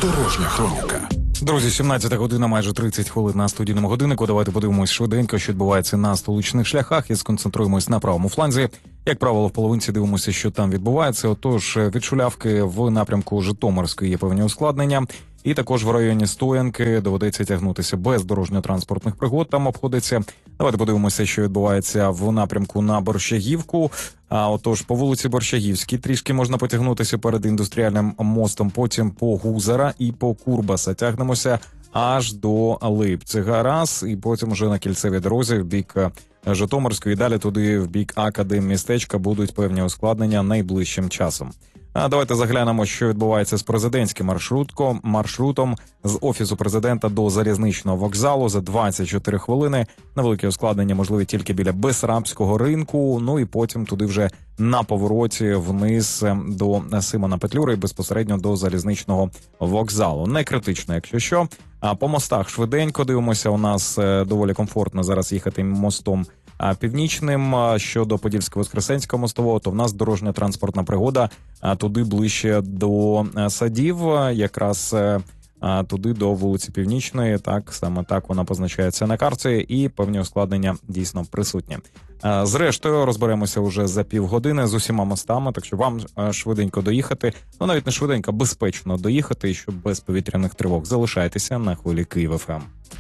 Дорожня хроніка. Друзі, 17 година, майже 30 хвилин на студійному годиннику. Давайте подивимось швиденько, що відбувається на столичних шляхах, і сконцентруємось на правому фланзі. Як правило, в половинці дивимося, що там відбувається. Отож, від Шулявки в напрямку Житомирської є певні ускладнення. І також в районі Стоянки доведеться тягнутися без дорожньо-транспортних пригод. Там обходиться. Давайте подивимося, що відбувається в напрямку на Борщагівку. Отож, по вулиці Борщагівській трішки можна потягнутися перед індустріальним мостом, потім по Гузара і по Курбаса. Тягнемося аж до Лейпцига раз, і потім вже на кільцевій дорозі в бік Житомирської, і далі туди в бік Академмістечка будуть певні ускладнення найближчим часом. Давайте заглянемо, що відбувається з президентським маршрутом з Офісу Президента до залізничного вокзалу за 24 хвилини. Невеликі ускладнення можливі тільки біля Бессарабського ринку, ну і потім туди вже на повороті вниз до Симона Петлюри і безпосередньо до залізничного вокзалу. Не критично, якщо що. А по мостах швиденько дивимося, у нас доволі комфортно зараз їхати мостом Північним. Щодо Подільсько-Воскресенського мостового, то в нас дорожньо-транспортна пригода туди ближче до садів, якраз туди до вулиці Північної, так, саме так вона позначається на карті, і певні ускладнення дійсно присутні. Зрештою, розберемося вже за півгодини з усіма мостами, так що вам швиденько доїхати, ну навіть не швиденько, безпечно доїхати, і щоб без повітряних тривог. Залишайтеся на хвилі Київ ФМ.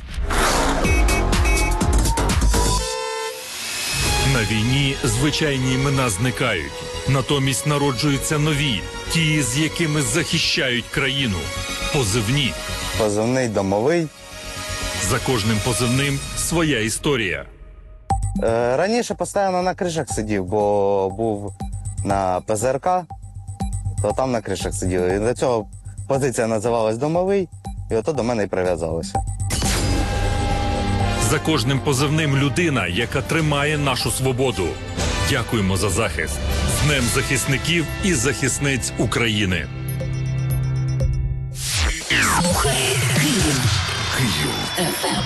На війні звичайні імена зникають, натомість народжуються нові, ті, з якими захищають країну. Позивні. Позивний домовий. За кожним позивним своя історія. Раніше постійно на кришах сидів, бо був на ПЗРК, то там на кришах сидів. І до цього позиція називалась домовий, і ото до мене і прив'язалося. За кожним позивним людина, яка тримає нашу свободу. Дякуємо за захист. З Днем захисників і захисниць України. Слухай Київ. Київ ФМ.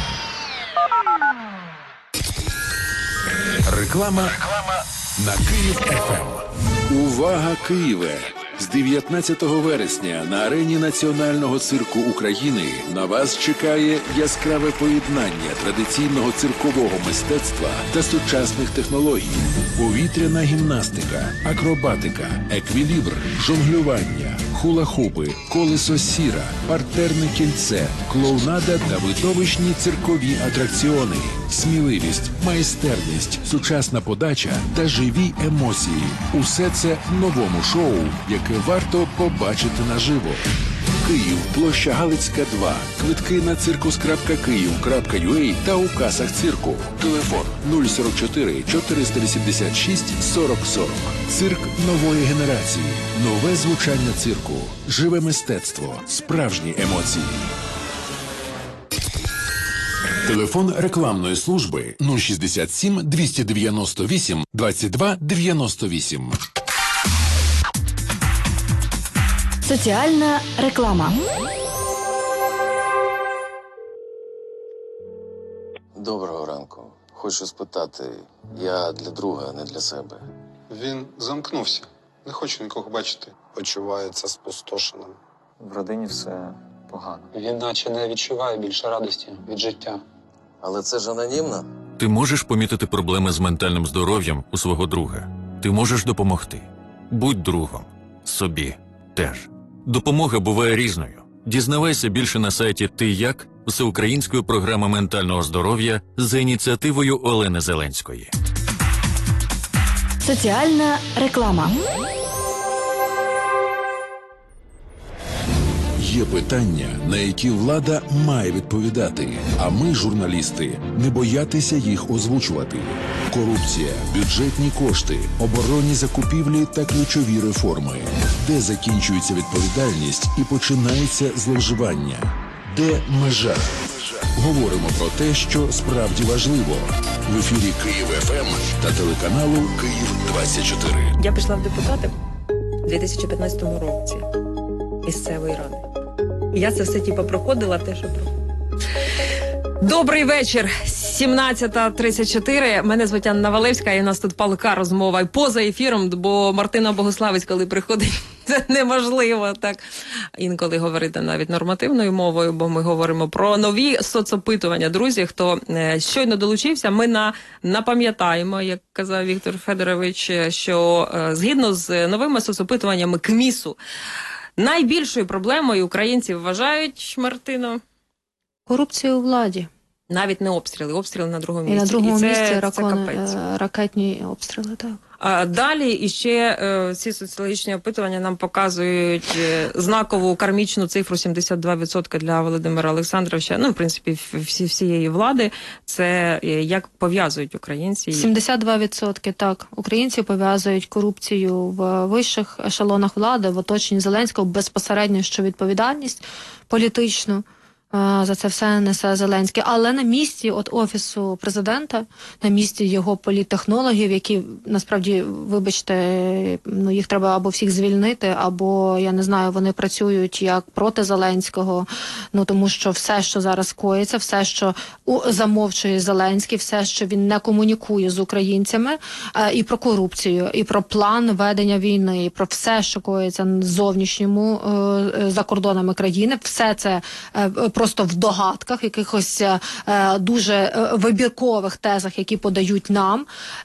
Реклама на Київ ФМ. Увага, Києве! З 19 вересня на арені Національного цирку України на вас чекає яскраве поєднання традиційного циркового мистецтва та сучасних технологій. Повітряна гімнастика, акробатика, еквілібр, жонглювання, хула-хупи, колесо сіра, партерне кільце, клоунада та видовищні циркові атракціони. Сміливість, майстерність, сучасна подача та живі емоції. Усе це в новому шоу, яке варто побачити наживо. Київ, площа Галицька, 2. Квитки на circus.kyiv.ua та у касах цирку. Телефон 044 486 40 40. Цирк нової генерації. Нове звучання цирку. Живе мистецтво. Справжні емоції. Телефон рекламної служби 067 298 22 98. Соціальна реклама. Доброго ранку. Хочу спитати, я для друга, а не для себе. Він замкнувся. Не хоче нікого бачити. Почувається спустошеним. В родині все погано. Він наче не відчуває більше радості від життя. Але це ж анонімно. Ти можеш помітити проблеми з ментальним здоров'ям у свого друга. Ти можеш допомогти. Будь другом. Собі теж. Допомога буває різною. Дізнавайся більше на сайті «Ти як» всеукраїнської програми ментального здоров'я за ініціативою Олени Зеленської. Соціальна реклама. Є питання, на які влада має відповідати, а ми, журналісти, не боятися їх озвучувати. Корупція, бюджетні кошти, оборонні закупівлі та ключові реформи. Де закінчується відповідальність і починається зловживання? Де межа? Говоримо про те, що справді важливо. В ефірі Київ ФМ та телеканалу Київ-24. Я пішла в депутати у 2015 році місцевої ради. І я це все проходила, те, що проходила. Добрий вечір. 17:34. Мене звуть Анна Валевська, і у нас тут палка розмова. І поза ефіром, бо Мартина Богославець, коли приходить Це неможливо так інколи говорити навіть нормативною мовою, бо ми говоримо про нові соцопитування. Друзі, хто щойно долучився, ми напам'ятаємо, як казав Віктор Федорович, що згідно з новими соцопитуваннями КМІСу, найбільшою проблемою українців вважають, Мартино, корупцію у владі. навіть не обстріли, обстріли на другому місці. І на другому місці капець. Ракетні обстріли, так. А далі іще ці соціологічні опитування нам показують знакову кармічну цифру 72% для Володимира Олександровича, ну, в принципі, всієї влади. Це як пов'язують українці. 72%, так. Українці пов'язують корупцію в вищих ешелонах влади, в оточенні Зеленського, безпосередньо, що відповідальність політичну за це все несе Зеленський. Але на місці Офісу президента, на місці його політтехнологів, які, насправді, вибачте, ну, їх треба або всіх звільнити, або, я не знаю, вони працюють як проти Зеленського, ну, тому що все, що зараз коїться, все, що замовчує Зеленський, все, що він не комунікує з українцями, і про корупцію, і про план ведення війни, і про все, що коїться зовнішньому, за кордонами країни, все це просто в догадках, якихось дуже вибіркових тезах, які подають нам.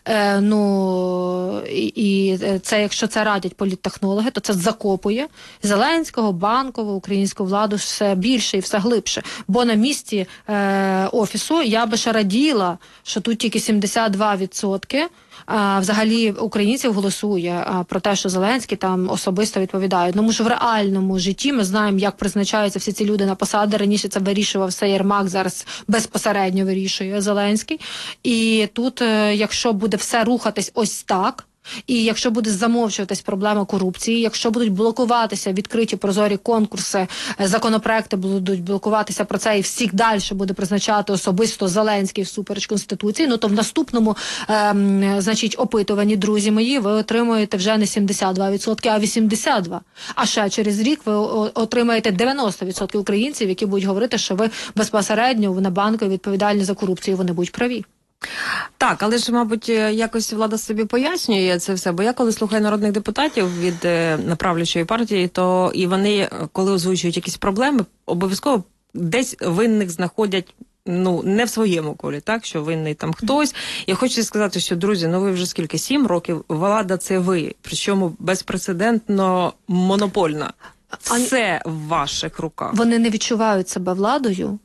Ну, і це, якщо це радять політтехнологи, то це закопує Зеленського, Банкову, українську владу все більше і все глибше. Бо на місці Офісу я би ще раділа, що тут тільки 72% взагалі українців голосує про те, що Зеленський там особисто відповідає. Тому що в реальному житті ми знаємо, як призначаються всі ці люди на посади. Раніше це вирішував все Єрмак, зараз безпосередньо вирішує Зеленський. І тут, якщо буде все рухатись ось так, і якщо буде замовчуватись проблема корупції, якщо будуть блокуватися відкриті прозорі конкурси, законопроекти будуть блокуватися про це, і всіх далі буде призначати особисто Зеленський всупереч Конституції, ну то в наступному значить, опитуванні, друзі мої, ви отримуєте вже не 72%, а 82%. А ще через рік ви отримаєте 90% українців, які будуть говорити, що ви безпосередньо на Банковій відповідальні за корупцію, вони будуть праві. Так, але ж, мабуть, якось влада собі пояснює це все, бо я коли слухаю народних депутатів від правлячої партії, то і вони, коли озвучують якісь проблеми, обов'язково десь винних знаходять, ну, не в своєму колі, так, що винний там хтось. Я хочу сказати, що, друзі, ну ви вже скільки, 7 років, влада це ви, причому безпрецедентно монопольна. Все в ваших руках. Вони не відчувають себе владою.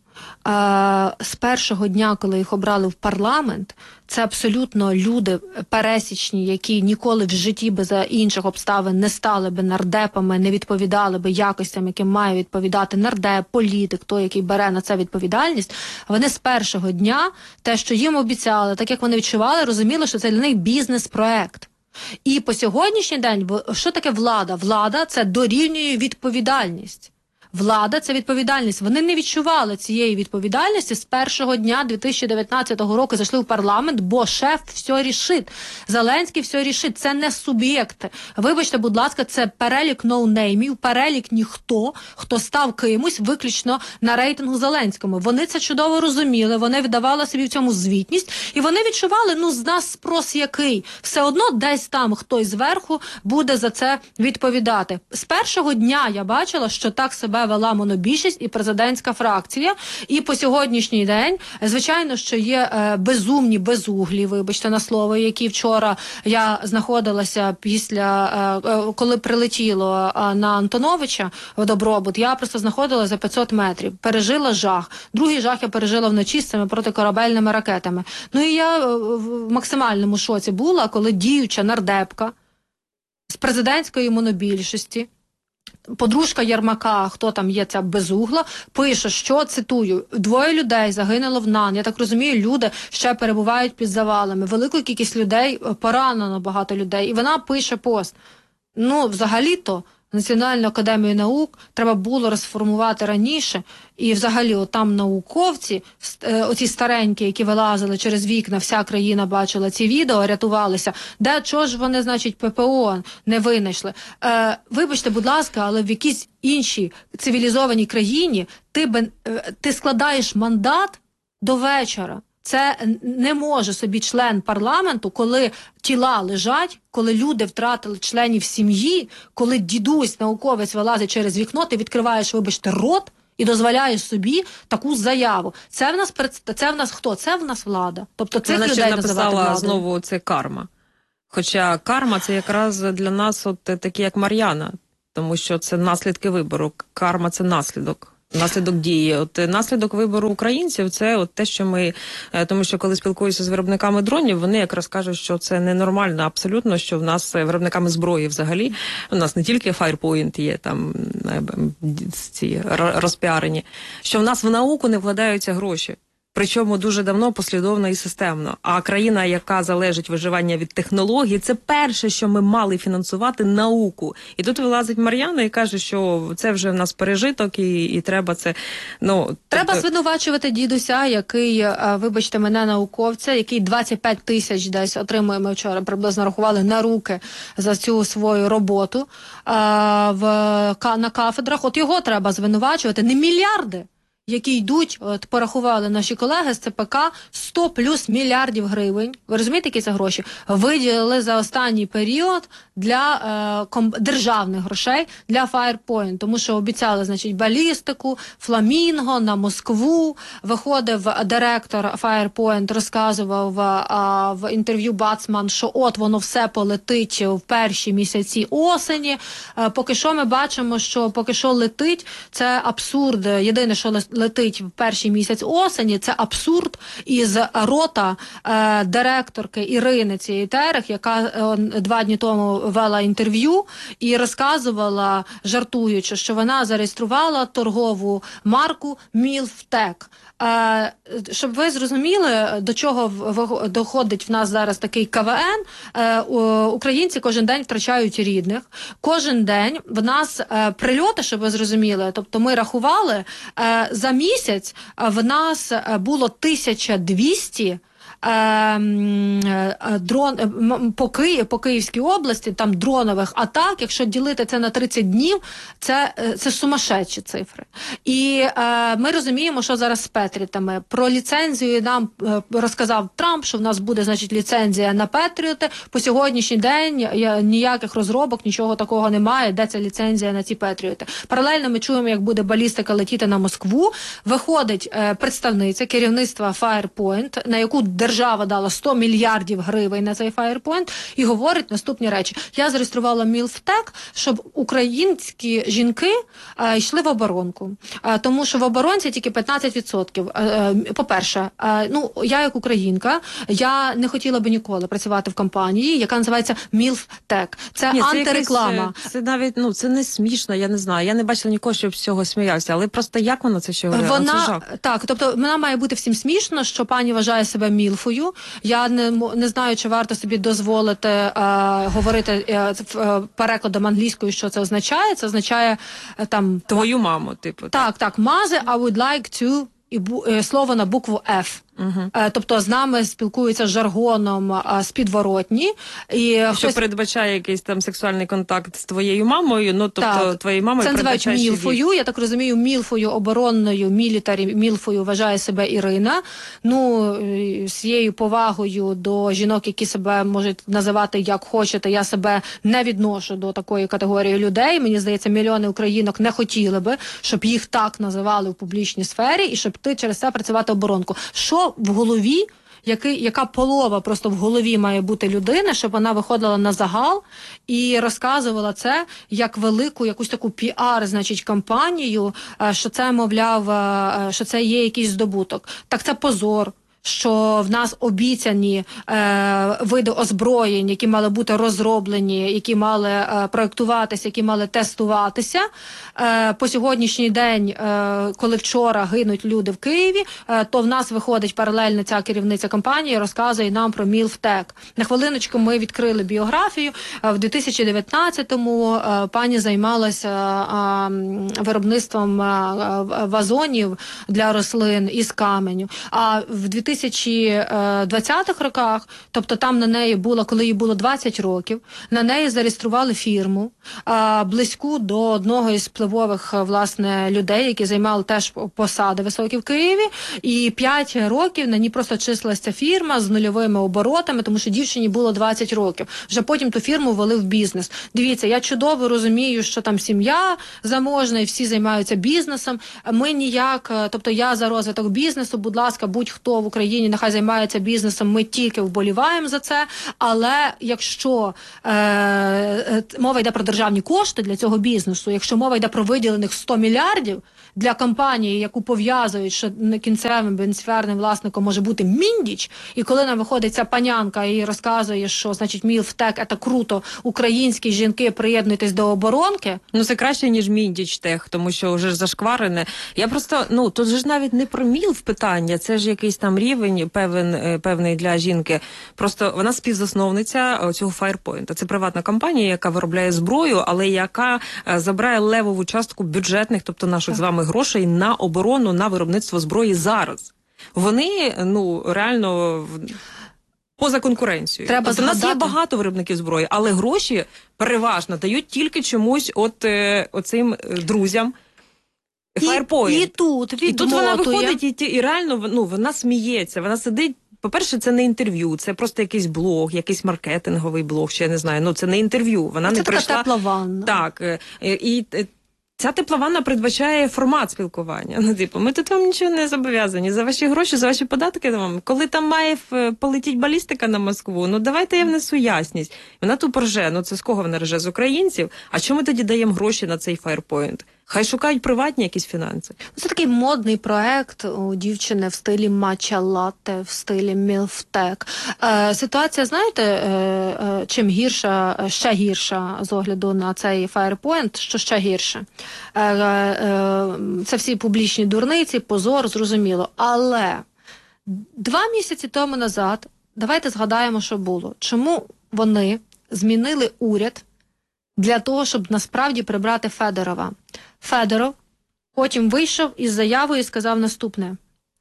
З першого дня, коли їх обрали в парламент, це абсолютно люди пересічні, які ніколи в житті без інших обставин не стали би нардепами, не відповідали би якостям, яким має відповідати нардеп, політик, той, який бере на це відповідальність. Вони з першого дня те, що їм обіцяли, так як вони відчували, розуміли, що це для них бізнес-проект. І по сьогоднішній день, що таке влада? Влада – це дорівнює відповідальність. Влада – це відповідальність. Вони не відчували цієї відповідальності з першого дня 2019 року. Зайшли в парламент, бо шеф все рішить. Зеленський все рішить. Це не суб'єкти. Вибачте, будь ласка, це перелік ноунеймів, перелік ніхто, хто став кимось виключно на рейтингу Зеленському. Вони це чудово розуміли, вони віддавали собі в цьому звітність, і вони відчували, ну, з нас спрос який. Все одно десь там хтось зверху буде за це відповідати. З першого дня я бачила, що так себе вела монобільшість і президентська фракція. І по сьогоднішній день, звичайно, що є безумні безуглі, вибачте на слово, які вчора я знаходилася після, коли прилетіло на Антоновича в Добробут, я просто знаходилася за 500 метрів. Пережила жах. Другий жах я пережила вночі з цими протикорабельними ракетами. Ну і я в максимальному шоці була, коли діюча нардепка з президентської монобільшості, подружка Єрмака, хто там є ця безугла, пише, що, цитую, 2 людей загинуло в НАН. Я так розумію, люди ще перебувають під завалами. Велику кількість людей, поранено багато людей. І вона пише пост. Ну, взагалі-то, Національну академію наук треба було розформувати раніше, і взагалі отам науковці, оці старенькі, які вилазили через вікна, вся країна бачила ці відео, рятувалися. Де, чого ж вони, значить, ППО не винайшли? Вибачте, будь ласка, але в якійсь іншій цивілізованій країні ти складаєш мандат до вечора. Це не може собі член парламенту, коли тіла лежать, коли люди втратили членів сім'ї, коли дідусь, науковець вилазить через вікно, ти відкриваєш, вибачте, рот і дозволяєш собі таку заяву. Це в нас хто? Це в нас влада. Тобто цих людей називати написала владою. знову це карма. Хоча карма це якраз для нас от такі, як Мар'яна, тому що це наслідки вибору. Карма – це наслідок дії. От наслідок вибору українців – це от те, що ми, тому що коли спілкуюся з виробниками дронів, вони якраз кажуть, що це ненормально абсолютно, що в нас виробниками зброї взагалі, у нас не тільки Firepoint є там ці розпіарені, що в нас в науку не вкладаються гроші. Причому дуже давно, послідовно і системно. А країна, яка залежить виживання від технологій, це перше, що ми мали фінансувати науку. І тут вилазить Мар'яна і каже, що це вже в нас пережиток і треба це... Треба звинувачувати дідуся, який, вибачте мене, науковця, який 25 тисяч десь отримує, ми вчора приблизно рахували, на руки за цю свою роботу на кафедрах. От його треба звинувачувати, не мільярди, які йдуть, от порахували наші колеги з ЦПК, 100 плюс мільярдів гривень, ви розумієте, які це гроші, виділили за останній період для державних грошей для Firepoint, тому що обіцяли, значить, балістику, Фламінго на Москву. Виходив директор Firepoint, розказував в інтерв'ю Бацман, що от воно все полетить в перші місяці осені. Поки що ми бачимо, що поки що летить, це абсурд. Єдине, що летить в перший місяць осені, це абсурд із рота директорки Ірини цієї Терех, яка 2 дні тому вела інтерв'ю і розказувала, жартуючи, що вона зареєструвала торгову марку Мілфтек. Щоб ви зрозуміли, до чого доходить в нас зараз такий КВН, українці кожен день втрачають рідних. Кожен день в нас прильоти, щоб ви зрозуміли, тобто ми рахували, за місяць в нас було 1200 по Київській області, там дронових атак, якщо ділити це на 30 днів, це сумасшедші цифри. І ми розуміємо, що зараз з Петрітами. Про ліцензію нам розказав Трамп, що в нас буде, значить, ліцензія на Петріоти. По сьогоднішній день ніяких розробок, нічого такого немає, де ця ліцензія на ці Петріоти. Паралельно ми чуємо, як буде балістика летіти на Москву. Виходить представниця керівництва Firepoint, на яку держава дала 100 мільярдів гривень на цей Firepoint, і говорить наступні речі. Я зареєструвала Мілфтек, щоб українські жінки йшли в оборонку. Тому що в оборонці тільки 15%. По-перше, я як українка, я не хотіла би ніколи працювати в компанії, яка називається Мілфтек. Це антиреклама. Це навіть, це не смішно, я не знаю. Я не бачила нікого, щоб з цього сміявся. Але просто як вона це ще говорила? Так, тобто вона має бути всім смішно, що пані вважає себе мілфою. Я не знаю, чи варто собі дозволити говорити перекладом англійською, що це означає. Це означає там... Твою маму, типу. Так. Мази, I would like to... І слово на букву F. Тобто з нами спілкуються жаргоном з підворотні. Що передбачає якийсь там сексуальний контакт з твоєю мамою, твоєю мамою це називають передбачає мілфою. Я так розумію, мілфою оборонною, мілітарі мілфою вважає себе Ірина. З цією повагою до жінок, які себе можуть називати як хочете, я себе не відношу до такої категорії людей. Мені здається, мільйони українок не хотіли би, щоб їх так називали в публічній сфері і щоб ти через це працювати оборонку. Що в голові, яка полова просто в голові має бути людини, щоб вона виходила на загал і розказувала це як велику, якусь таку піар, значить, кампанію, що це, мовляв, що це є якийсь здобуток. Так це позор. Що в нас обіцяні види озброєнь, які мали бути розроблені, які мали проєктуватися, які мали тестуватися. По сьогоднішній день, коли вчора гинуть люди в Києві, то в нас виходить паралельно ця керівниця компанії, розказує нам про Мілфтек. На хвилиночку ми відкрили біографію. В 2019-му пані займалася виробництвом вазонів для рослин із каменю. А в 2020 2020-х роках, тобто там на неї було, коли їй було 20 років, на неї зареєстрували фірму, близьку до одного із впливових, власне, людей, які займали теж посади високі в Києві, і 5 років на ній просто числилася ця фірма з нульовими оборотами, тому що дівчині було 20 років. Вже потім ту фірму ввели в бізнес. Дивіться, я чудово розумію, що там сім'я заможна і всі займаються бізнесом. Ми ніяк, тобто я за розвиток бізнесу, будь ласка, будь-хто в Україні нехай займається бізнесом, ми тільки вболіваємо за це, але якщо мова йде про державні кошти для цього бізнесу, якщо мова йде про виділених 100 мільярдів для компанії, яку пов'язують, що кінцевим бенефіціарним власником може бути Міндіч, і коли нам виходить ця панянка і розказує, що, значить, Мілфтек – це круто, українські жінки, приєднуйтесь до оборонки. Ну, це краще, ніж Міндіч-тех, тому що вже ж зашкварене. Я просто, тут же ж навіть не про Мілф питання, це ж якийсь там рівень певний для жінки. Просто вона співзасновниця цього Firepoint. Це приватна компанія, яка виробляє зброю, але яка забирає левову частку бюджетних, тобто наших з вами грошей на оборону, на виробництво зброї зараз. Вони, реально поза конкуренцією. Тобто, у нас є багато виробників зброї, але гроші переважно дають тільки чомусь оцим друзям. Firepoint. І тут вона виходить і реально, вона сміється, вона сидить. По-перше, це не інтерв'ю, це просто якийсь блог, якийсь маркетинговий блог, ще я не знаю. Це не інтерв'ю. Вона не прийшла. Це така тепла ванна. Так. І ця тепла ванна передбачає формат спілкування. Ми тут вам нічого не зобов'язані. За ваші гроші, за ваші податки вам. Коли там має полетіть балістика на Москву, давайте я внесу ясність. Вона тут порже. Це з кого вона рже? З українців? А чому ми тоді даємо гроші на цей Firepoint? Хай шукають приватні якісь фінанси. Це такий модний проект у дівчини в стилі матча латте, в стилі мілфтек. Ситуація, знаєте, чим гірша, ще гірша з огляду на цей Firepoint, що ще гірше. Це всі публічні дурниці, позор, зрозуміло. Але 2 місяці тому назад, давайте згадаємо, що було. Чому вони змінили уряд для того, щоб насправді прибрати Федорова. Федоров потім вийшов із заявою і сказав наступне.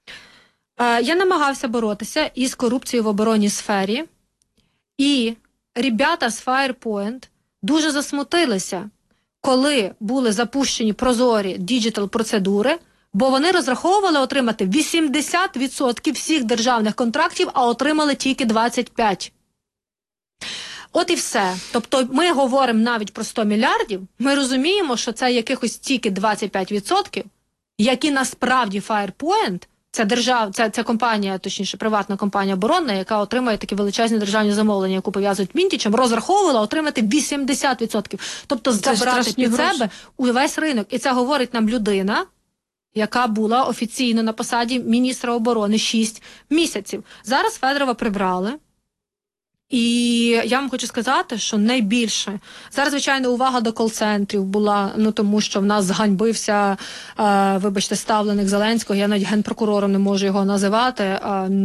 Я намагався боротися із корупцією в оборонній сфері, і ребята з Firepoint дуже засмутилися, коли були запущені прозорі діджитал-процедури, бо вони розраховували отримати 80% всіх державних контрактів, а отримали тільки 25%. От і все. Тобто ми говоримо навіть про 100 мільярдів, ми розуміємо, що це якихось тільки 25%, які насправді Firepoint, це компанія, точніше приватна компанія оборонна, яка отримує такі величезні державні замовлення, яку пов'язують Міндічем, розраховувала отримати 80%. Тобто забрати під себе увесь ринок. І це говорить нам людина, яка була офіційно на посаді міністра оборони 6 місяців. Зараз Федорова прибрали. І я вам хочу сказати, що найбільше зараз, звичайно, увага до кол-центрів була, тому що в нас зганьбився, вибачте, ставленик Зеленського, я навіть генпрокурором не можу його називати,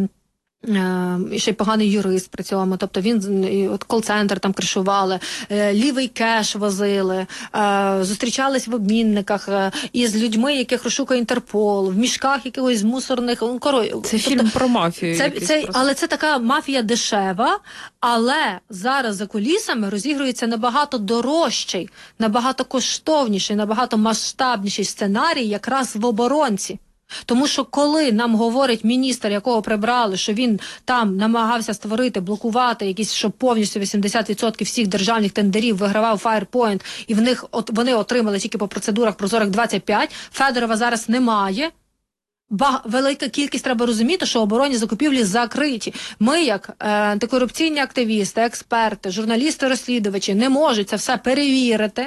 і ще й поганий юрист при цьому, тобто він, кол-центр там кришували, лівий кеш возили, зустрічались в обмінниках із людьми, яких розшукує Інтерпол, в мішках якихось мусорних. Це фільм про мафію. Але це така мафія дешева, але зараз за кулісами розігрується набагато дорожчий, набагато коштовніший, набагато масштабніший сценарій якраз в оборонці. Тому що коли нам говорить міністр, якого прибрали, що він там намагався створити, блокувати якісь, щоб повністю 80% всіх державних тендерів вигравав Firepoint, і вони отримали тільки по процедурах прозорих 25%, Федорова зараз немає. Велика кількість, треба розуміти, що оборонні закупівлі закриті. Ми, як антикорупційні активісти, експерти, журналісти-розслідувачі, не можуть це все перевірити.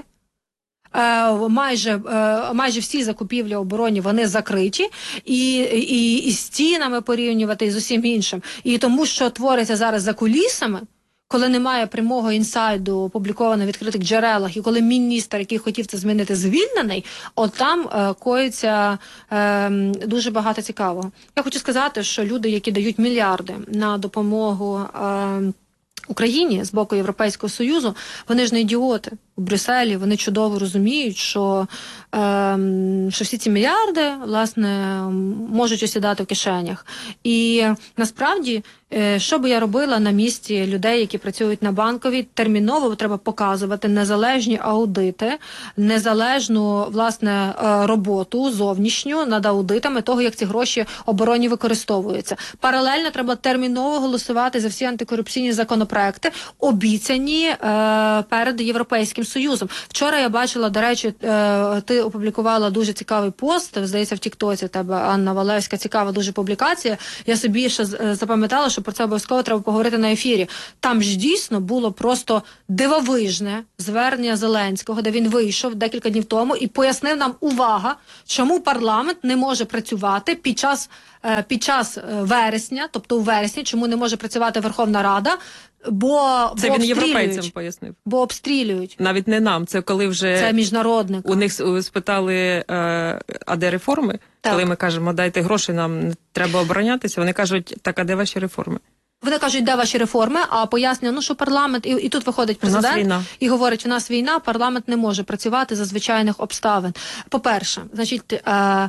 Майже всі закупівлі оборонні, вони закриті, і з цінами порівнювати, і з усім іншим. І тому, що твориться зараз за кулісами, коли немає прямого інсайду, опубліковано в відкритих джерелах, і коли міністр, який хотів це змінити, звільнений, от там коїться дуже багато цікавого. Я хочу сказати, що люди, які дають мільярди на допомогу Україні з боку Європейського Союзу, вони ж не ідіоти. У Брюсселі вони чудово розуміють, що що всі ці мільярди, власне, можуть осідати в кишенях. І насправді, що би я робила на місці людей, які працюють на Банковій, терміново треба показувати незалежні аудити, незалежну, власне, роботу зовнішню над аудитами того, як ці гроші оборонні використовуються. Паралельно треба терміново голосувати за всі антикорупційні законопроекти, обіцяні перед Європейським Союзом. Вчора я бачила, до речі, ти опублікувала дуже цікавий пост, здається, в Тіктоці тебе, Анна Валевська, цікава дуже публікація. Я собі ще запам'ятала, що про це обов'язково треба поговорити на ефірі. Там ж дійсно було просто дивовижне звернення Зеленського, де він вийшов декілька днів тому і пояснив нам, увага, чому парламент не може працювати під час вересня, тобто у вересні, чому не може працювати Верховна Рада, бо він європейцям пояснив. Бо обстрілюють. Навіть не нам, це коли вже... Це міжнародник. У них спитали, а де реформи? Так. Коли ми кажемо, дайте гроші, нам треба оборонятися, вони кажуть, так, а де ваші реформи? Вони кажуть, де ваші реформи, а пояснює, що парламент, і тут виходить президент і говорить, у нас війна, парламент не може працювати за звичайних обставин. По-перше, значить,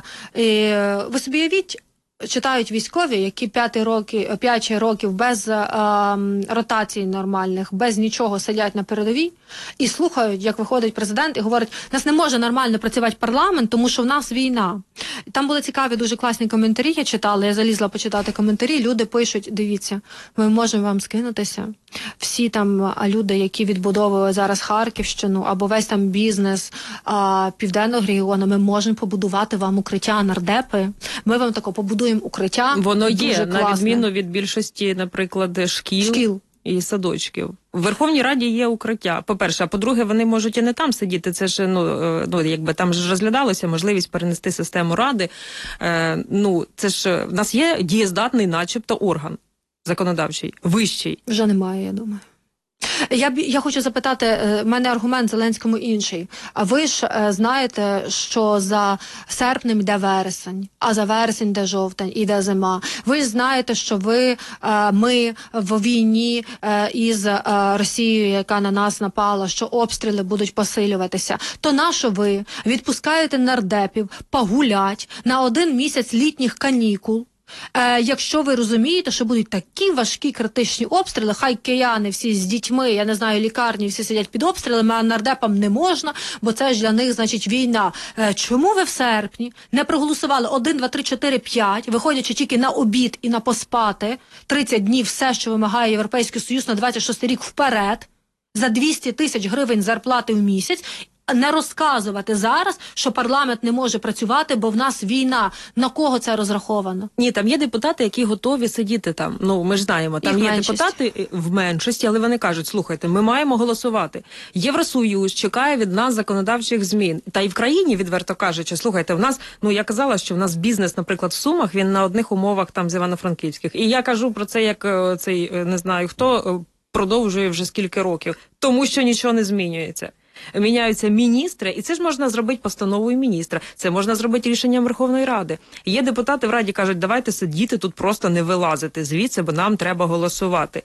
ви собі уявіть, читають військові, які 5 років без ротацій нормальних, без нічого сидять на передовій і слухають, як виходить президент і говорить, у нас не може нормально працювати парламент, тому що в нас війна. Там були цікаві, дуже класні коментарі, я читала, я залізла почитати коментарі, люди пишуть, дивіться, ми можемо вам скинутися. Всі там люди, які відбудовують зараз Харківщину, або весь там бізнес південного регіону, ми можемо побудувати вам укриття, нардепи, ми вам тако побудуємо укриття. Воно є, на відміну від більшості, наприклад, шкіл і садочків. В Верховній Раді є укриття, по-перше, а по-друге, вони можуть і не там сидіти, це ж, якби там ж розглядалося можливість перенести систему Ради, це ж, в нас є дієздатний начебто орган законодавчий, вищий. Вже немає, я думаю. Я хочу запитати, в мене аргумент Зеленському інший. А ви ж знаєте, що за серпнем йде вересень, а за вересень йде жовтень, йде зима. Ви ж знаєте, що ми в війні із Росією, яка на нас напала, що обстріли будуть посилюватися. То нащо ви відпускаєте нардепів погулять на 1 місяць літніх канікул? Якщо ви розумієте, що будуть такі важкі критичні обстріли, хай кияни всі з дітьми, я не знаю, лікарні всі сидять під обстрілами, а нардепам не можна, бо це ж для них, значить, війна. Чому ви в серпні не проголосували 1, 2, 3, 4, 5, виходячи тільки на обід і на поспати 30 днів все, що вимагає Європейський Союз на 26 рік вперед, за 200 тисяч гривень зарплати в місяць, не розказувати зараз, що парламент не може працювати, бо в нас війна. На кого це розраховано? Ні, там є депутати, які готові сидіти там. Ми ж знаємо, там є депутати в меншості, але вони кажуть, слухайте, ми маємо голосувати. Євросоюз чекає від нас законодавчих змін. Та й в країні, відверто кажучи, слухайте, в нас, я казала, що в нас бізнес, наприклад, в Сумах, він на одних умовах там з Івано-Франківських. І я кажу про це, як цей, не знаю хто, продовжує вже скільки років. Тому що нічого не змінюється. Міняються міністри, і це ж можна зробити постановою міністра, це можна зробити рішенням Верховної Ради. Є депутати в Раді, кажуть, давайте сидіти тут, просто не вилазити звідси, бо нам треба голосувати.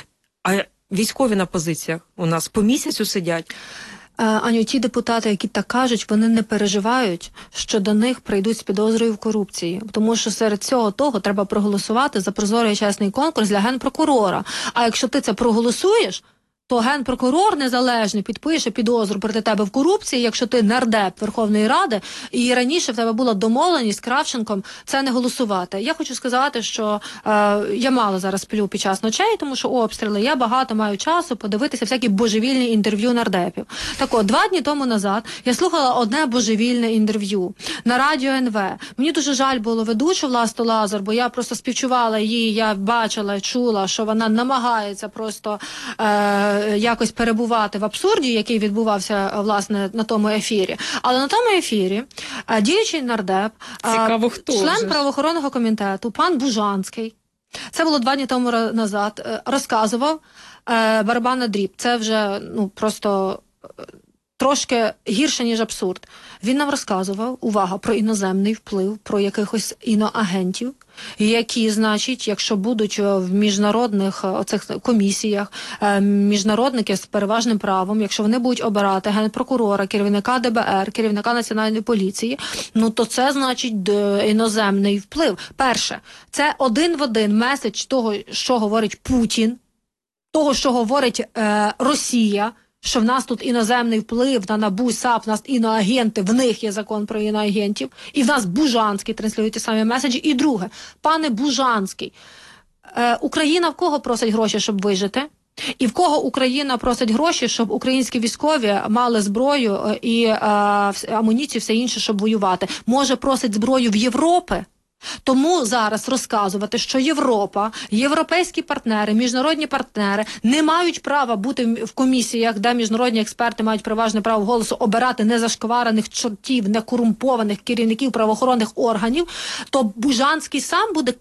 А військові на позиціях у нас по місяцю сидять. Аню, ті депутати, які так кажуть, вони не переживають, що до них прийдуть з підозрою в корупції. Тому що серед цього того треба проголосувати за прозорий і чесний конкурс для генпрокурора. А якщо ти це проголосуєш, то генпрокурор незалежний підпише підозру проти тебе в корупції, якщо ти нардеп Верховної Ради, і раніше в тебе була домовленість з Кравченком це не голосувати. Я хочу сказати, що я мало зараз сплю під час ночей, тому що обстріли, я багато маю часу подивитися всякі божевільні інтерв'ю нардепів. Так от, 2 дні тому назад я слухала одне божевільне інтерв'ю на радіо НВ. Мені дуже жаль було ведучу Власту Лазар, бо я просто співчувала їй, я бачила, чула, що вона намагається просто якось перебувати в абсурді, який відбувався, власне, на тому ефірі. Але на тому ефірі діючий нардеп, член правоохоронного комітету, пан Бужанський, це було 2 дні тому назад, розказував барабанний дріб. Це вже, просто трошки гірше, ніж абсурд. Він нам розказував, увага, про іноземний вплив, про якихось іноагентів, які, значить, якщо будуть в міжнародних оцих комісіях, міжнародники з переважним правом, якщо вони будуть обирати генпрокурора, керівника ДБР, керівника Національної поліції, ну то це, значить, іноземний вплив. Перше, це один в один меседж того, що говорить Путін, того, що говорить Росія, що в нас тут іноземний вплив на НАБУ, САП, в нас іноагенти, в них є закон про іноагентів, і в нас Бужанський транслює ті самі меседжі. І друге, пане Бужанський, Україна в кого просить гроші, щоб вижити? І в кого Україна просить гроші, щоб українські військові мали зброю і амуніцію, все інше, щоб воювати? Може, просить зброю в Європи? Тому зараз розказувати, що Європа, європейські партнери, міжнародні партнери не мають права бути в комісіях, де міжнародні експерти мають переважне право голосу обирати незашкварених чортів, некорумпованих керівників правоохоронних органів, то Бужанський сам буде